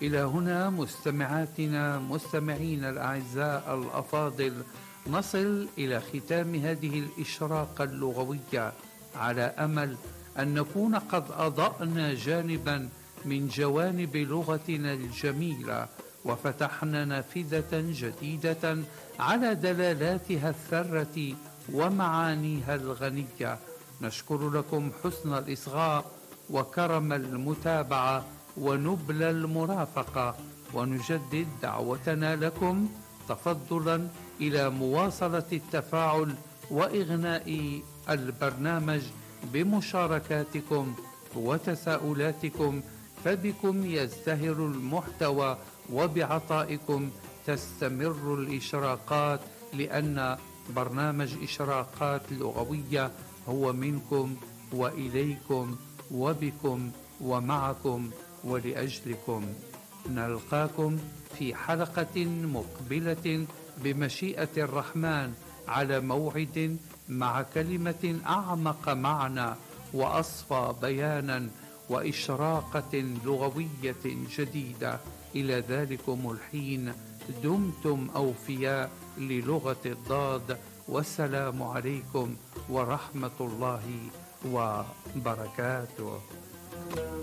إلى هنا مستمعاتنا مستمعين الأعزاء الأفاضل نصل إلى ختام هذه الإشراقة اللغوية، على أمل أن نكون قد أضأنا جانبا من جوانب لغتنا الجميلة، وفتحنا نافذة جديدة على دلالاتها الثرة ومعانيها الغنية. نشكر لكم حسن الإصغاء وكرم المتابعة ونبل المرافقة، ونجدد دعوتنا لكم تفضلا إلى مواصلة التفاعل وإغناء البرنامج بمشاركاتكم وتساؤلاتكم، فبكم يزدهر المحتوى وبعطائكم تستمر الإشراقات، لأن برنامج إشراقات لغوية هو منكم وإليكم وبكم ومعكم ولأجلكم. نلقاكم في حلقة مقبلة بمشيئة الرحمن على موعد، مع كلمة أعمق معنى وأصفى بيانا وإشراقة لغوية جديدة. إلى ذلكم الحين دمتم أوفياء للغة الضاد، والسلام عليكم ورحمة الله وبركاته.